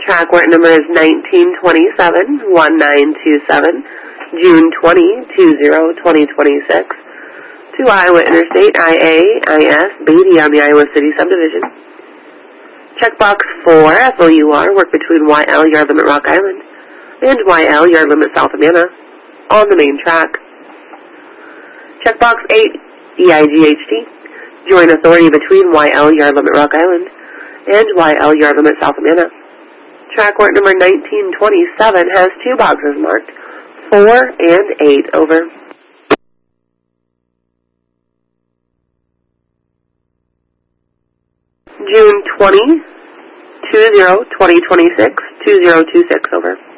Track work number is 1927-1927, June 20-2026, to Iowa Interstate IA-IS Beatty on the Iowa City subdivision. Checkbox 4, FOUR, work between YL Yard Limit Rock Island and YL Yard Limit South Amana on the main track. Checkbox 8, EIGHT, join authority between YL Yard Limit Rock Island and YL Yard Limit South Amana. Track work number 1927 has 2 boxes marked 4 and 8, over. June 20-2026, 2026, over.